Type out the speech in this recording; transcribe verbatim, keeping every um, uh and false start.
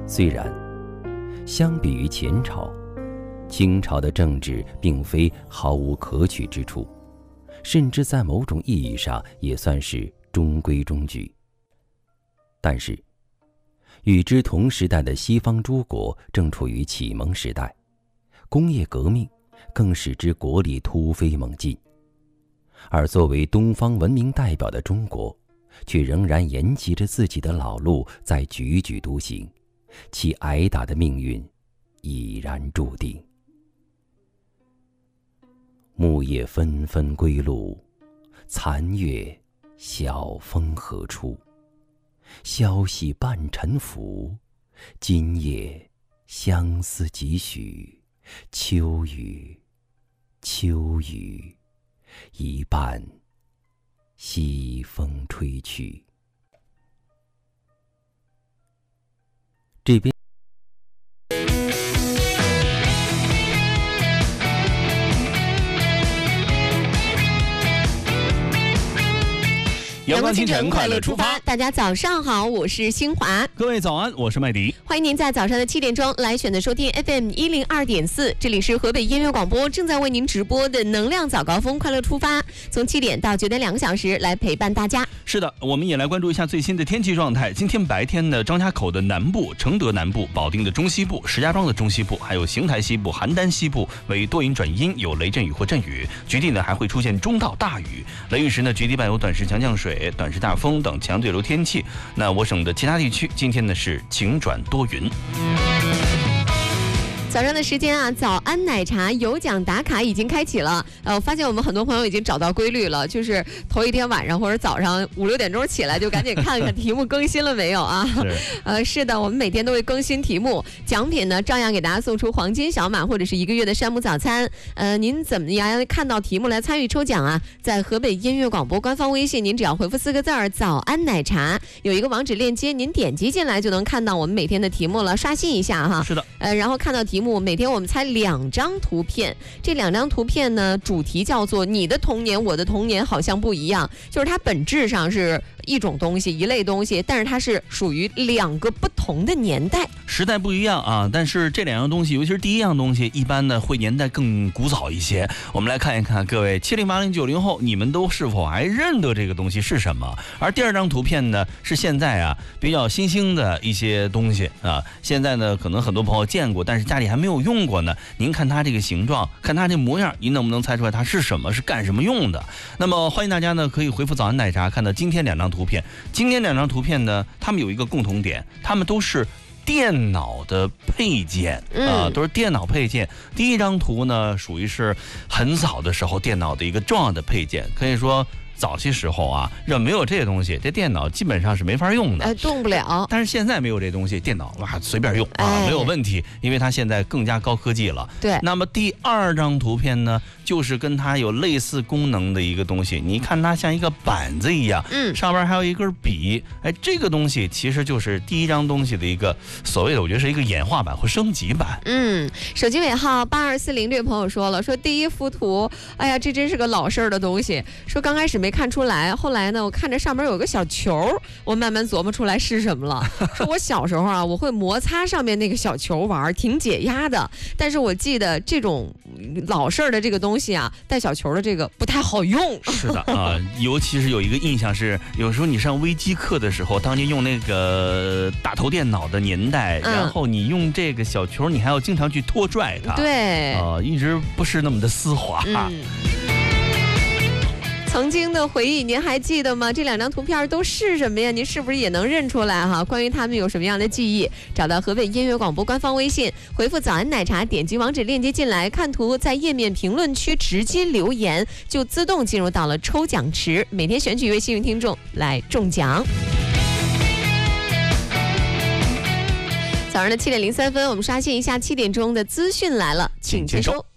虽然相比于前朝，清朝的政治并非毫无可取之处，甚至在某种意义上也算是中规中矩。但是与之同时代的西方诸国正处于启蒙时代，工业革命更使之国力突飞猛进，而作为东方文明代表的中国，却仍然沿袭着自己的老路在踽踽独行，其挨打的命运已然注定。木叶纷纷归路，残月晓风何处？消息半沉浮，今夜相思几许？秋雨，秋雨，一半西风吹去。这边阳光清晨，快乐出发。大家早上好，我是新华。 各位早安，我是麦迪。 欢迎您在早上的七点钟来选择收听 F M 一零二点四，这里是河北音乐广播正在为您直播的能量早高峰，快乐出发，从七点到九点两个小时来陪伴大家。 是的，我们也来关注一下最新的天气状态。今天白天呢，张家口的南部、承德南部、保定的中西部、石家庄的中西部，还有邢台西部、邯郸西部为多云转阴，有雷阵雨或阵雨，局地呢还会出现中到大雨。雷雨时呢，局地伴有短时强降水、短时大风等强对流天气。那我省的其他地区今天呢是晴转多云。 早上的时间啊，早安奶茶有奖打卡已经开启了。呃，我发现我们很多朋友已经找到规律了，就是头一天晚上或者早上五六点钟起来就赶紧看看题目更新了没有啊？ 是呃，是的，我们每天都会更新题目，奖品呢照样给大家送出黄金小马或者是一个月的山姆早餐。呃，您怎么样看到题目来参与抽奖啊？在河北音乐广播官方微信，您只要回复四个字儿“早安奶茶”，有一个网址链接，您点击进来就能看到我们每天的题目了，刷新一下哈。 是的， 呃，然后看到题目。每天我们猜两张图片，这两张图片呢，主题叫做你的童年我的童年好像不一样，就是它本质上是一种东西一类东西，但是它是属于两个不同的年代， 时代不一样啊。但是这两样东西，尤其是第一样东西，一般呢会年代更古早一些。我们来看一看各位七零八零九零后，你们都是否还认得这个东西是什么？而第二张图片呢，是现在啊比较新兴的一些东西啊，现在呢可能很多朋友见过，但是家里还没有用过呢。您看它这个形状，看它这模样，您能不能猜出来它是什么，是干什么用的？那么欢迎大家呢可以回复早安奶茶，看到今天两张图片。今天两张图片呢，它们有一个共同点，它们都是电脑的配件啊、呃，都是电脑配件。第一张图呢，属于是很早的时候电脑的一个重要的配件，可以说早期时候啊，要没有这些东西，这电脑基本上是没法用的， 哎，动不了。 但是现在没有这东西，电脑哇随便用啊， 哎、 没有问题，因为它现在更加高科技了。 对。 那么第二张图片呢，就是跟它有类似功能的一个东西，你看它像一个板子一样， 嗯， 上边还有一根笔，哎，这个东西其实就是第一张东西的一个所谓的，我觉得是一个演化版或升级版。 嗯，手机尾号八二四零这位朋友说了，说第一幅图，哎呀，这真是个老式儿的东西，说刚开始没看出来，后来呢，我看着上面有个小球，我慢慢琢磨出来是什么了。说我小时候啊，我会摩擦上面那个小球玩，挺解压的。但是我记得这种老式的这个东西啊，带小球的这个不太好用。 是的啊、呃，尤其是有一个印象是，有时候你上微机课的时候，当年用那个大头电脑的年代，嗯、然后你用这个小球，你还要经常去拖拽它。 对， 呃，一直不是那么的丝滑。 嗯，曾经的回忆您还记得吗？这两张图片都是什么呀？您是不是也能认出来哈？关于他们有什么样的记忆？找到河北音乐广播官方微信，回复早安奶茶，点击网址链接进来，看图，在页面评论区直接留言，就自动进入到了抽奖池，每天选取一位幸运听众来中奖。早上的七点零三分，我们刷新一下七点钟的资讯来了，请接收。